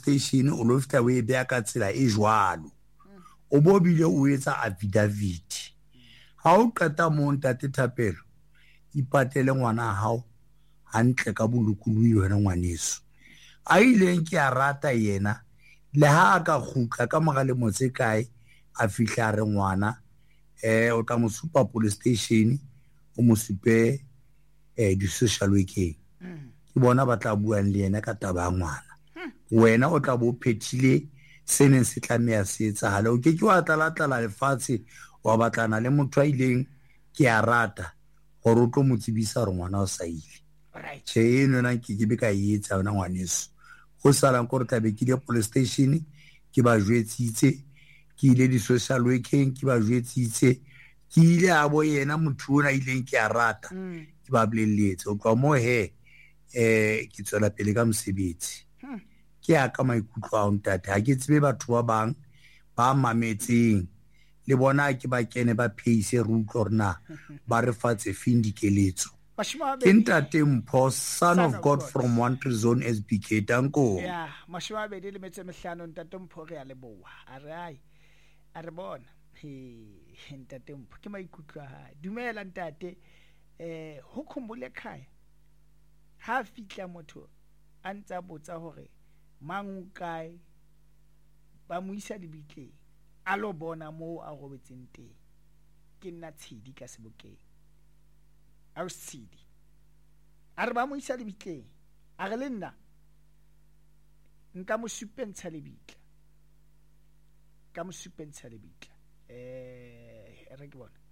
station o lo feta o e beya ka tsela e jwalo o bo bile o etsa affidavit ha o qeta mo ntate Thapelo ipatele ngwana hao hantle ka bolokolohi wena ngwaneso a ileng ke a rata yena le ha ka khutla ka mogale motse kae a fihla re ngwana o tla mo supa police station o mo supe di social working ke bona ba tla buang le yena ka taba ya ngwana wena o tla bo phethile seneng se tlamea se etsahala o ke wa tla lefatshe wa batlana le motho a ileng ke a rata gore o tlo mo tsebisa re ngwana o sa ile che eno na ke be ka etsa ona ngwaneso go sala go re tlabe ke di police station ke ba jwetsitse ke ile di social working ke ba jwetsitse ke ile a bo yena motho ona ileng ke a rata ke ba boleletse o tloa mo he ke tswela pele ka mosebetsi ke a ka maikutlo a ntate ha ke tsebe batho ba bang ba mametseng le bona ke ba kene ba pace re utlwa rena ba re fatse fing dikeletso ke ntate Mpho son of God from one tree zone SBK danko ya mashwa be le metse mehlano ntate Mpho re a leboa a re bona ntate Mpho ke maikutlo ha dumela ntate ho khumbule khaya ha fitla motho a ntsa botsa hore mang kae ba mo isa dibitleng a lo bona mo a robetseng teng ke nna tshedi ka sebokeng a tshedi a re ba mo isa dibitleng a re le nna nka mo supentsha lebitla ka mo supentsha lebitla re ke bona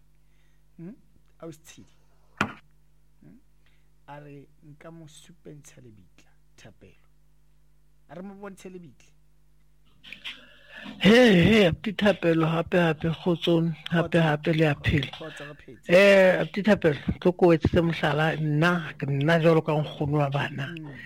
a tshedi a re nka mo supentsha lebitla Thapelo a re mo bontshe lebitla Abuti Thapelo hape kgotsong hape le a phela Abuti Thapelo tlo ko etse mohlala nna jalo ka nkgono wa bana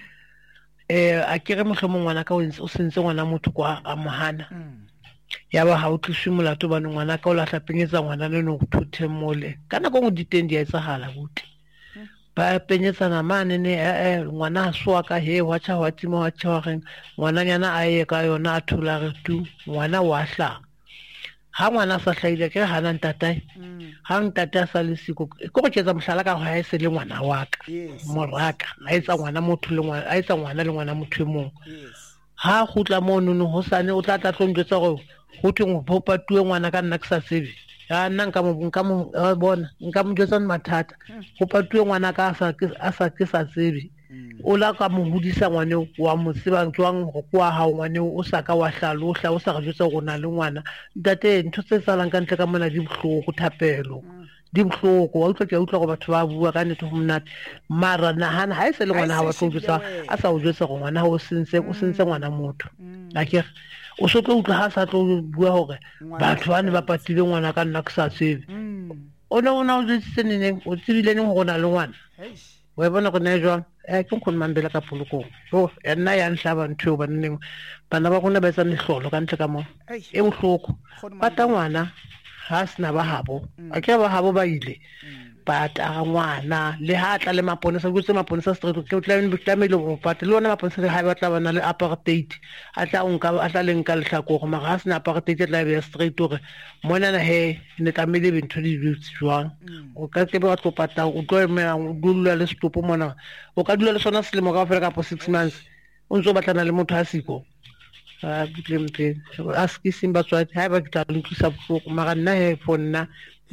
a kere mohlomong ngwana ka o sentse ngwana motho kwa a mohana ya ba ha o tliswe molato ba ngwana ka o la hlapenyetsa ngwana le no go thothe mole kana go diteng di a etsahala buti ba penyetsana mane ne ngwana swa ka he wa tima wa reng ngwana nyana a ye ka yona a thula re tu ngwana wa hla ha ngwana sa hlaile ke hana ntatai ha ntata sa le siko go tsetsa mohlala ka ha se le ngwana wa ka moraka a etsa ngwana motho le ngwana a etsa ngwana le ngwana motho e mong ha gutla mo nono ho sane o tla tlonjwetsa go thwe ngo bopa tuwe ngwana ka nna ke sa tsebe ya nna nka mo bona nka mo jwetsa mathata go patuwe ngwana ka a sa tsebe o la ka mo hudisa ngwane wa mo tsebang tswang go kwa ha ngwane o sa ka wa hlalohla o sa ga jwetsa go na le ngwana ntate ntho tse salang ka ntle ka mona di bohloko Thapelo di bohloko wa utlwa go batho ba bua ka nnete go mnate mara nahana ha e se le ngwana ha wa tlo jwetsa a sa o jwetsa go ngwana o sentse ngwana motho akere o so tlo utlwa ha sa tlo bua hore batho ba ne ba patile ngwana ka nna ke sa tsebe ona o jwetse neneng o tsebile neng go na le ngwana wa bona go ne jwang ke nkgono mambela ka polokong nna ya nhlaba ntho ba neng bana ba gona ba etsa mehlolo ka ntle ka mo e bohloko pata ngwana ha sina ba habo a ke ba habo ba ile pata ngwana le ha tla le maponesa go tse maponesa street ke tlamele go pata le ona maponesa le ha ba tla bana le apartheid a tla lenka le hlako go maga sina apartheid tla be street gore mona na he ne tlamele bentho di jwang o ka ke ba tlo pata o tlo emela o dula le stopo mona o ka dula le sona selemo ka fela ka 6 months o ntso batlana le motho a siko a bitlempe aski simba tswa ha ba tla ntlusa bohloko maga nna he for nna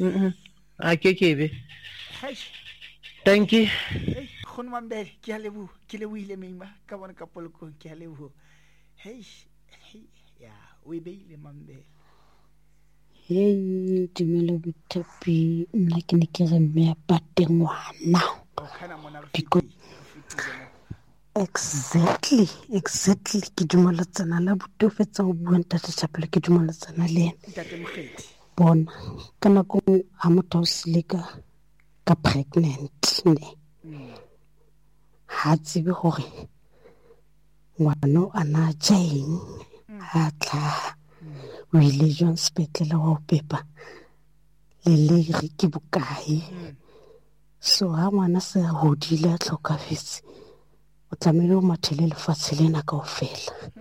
a kekebe thank you khone mambele ke a lebo ke le buile meima ka bona ka polokong ke a lebo ya o beile mambele dimelo bitapi nna ke ne ke re me pate ngwana exactly ke dumela tsana la botofetsa go bua ntate Thapelo ke dumela tsana le bona kana go a motho o sileka ka pregnant ne ha tsebe gore ngwana ana jaeng ha tla o ile jwang sepetlele wa pepa le re ke bokae so ha ngwana se hodile a tlhokafetse o tlamehile o mathele lefatshe lena kaofela